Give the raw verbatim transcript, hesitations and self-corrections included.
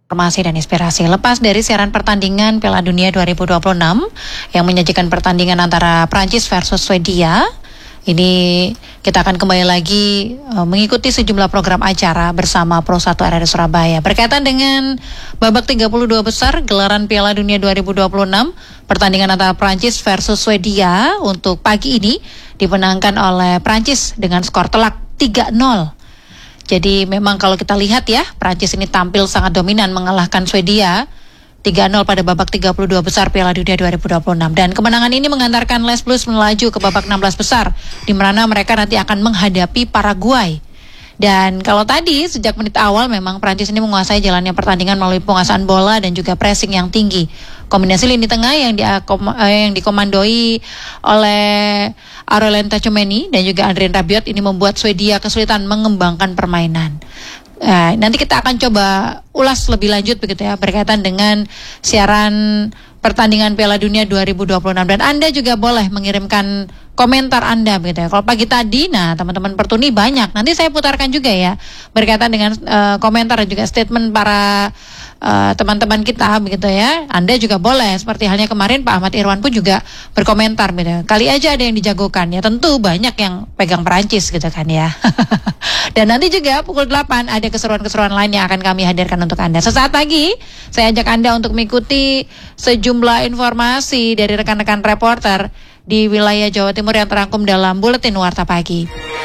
informasi dan inspirasi. Lepas dari siaran pertandingan Piala Dunia dua ribu dua puluh enam yang menyajikan pertandingan antara Prancis versus Swedia, ini kita akan kembali lagi uh, mengikuti sejumlah program acara bersama Pro satu R R I Surabaya. Berkaitan dengan babak tiga puluh dua besar gelaran Piala Dunia dua ribu dua puluh enam, pertandingan antara Prancis versus Swedia untuk pagi ini dimenangkan oleh Prancis dengan skor telak tiga nol. Jadi memang kalau kita lihat ya, Prancis ini tampil sangat dominan mengalahkan Swedia tiga nol pada babak tiga puluh dua besar Piala Dunia dua ribu dua puluh enam. Dan kemenangan ini mengantarkan Les Blues melaju ke babak enam belas besar, di mana mereka nanti akan menghadapi Paraguay. Dan kalau tadi sejak menit awal memang Prancis ini menguasai jalannya pertandingan melalui penguasaan bola dan juga pressing yang tinggi. Kombinasi lini tengah yang, di, yang dikomandoi oleh Aurelien Tchouaméni dan juga Adrien Rabiot ini membuat Swedia kesulitan mengembangkan permainan. Nah, nanti kita akan coba ulas lebih lanjut begitu ya berkaitan dengan siaran pertandingan Piala Dunia dua ribu dua puluh enam, dan Anda juga boleh mengirimkan komentar Anda begitu ya. Kalau pagi tadi, nah teman-teman Pertuni banyak. Nanti saya putarkan juga ya berkaitan dengan uh, komentar dan juga statement para uh, teman-teman kita begitu ya. Anda juga boleh, seperti halnya kemarin Pak Ahmad Irwan pun juga berkomentar begitu. Kali aja ada yang dijagokan ya. Tentu banyak yang pegang Perancis gitu kan ya. Dan nanti juga pukul delapan ada keseruan-keseruan lain yang akan kami hadirkan untuk Anda. Sesaat lagi saya ajak Anda untuk mengikuti sejumlah informasi dari rekan-rekan reporter di wilayah Jawa Timur yang terangkum dalam Buletin Warta Pagi.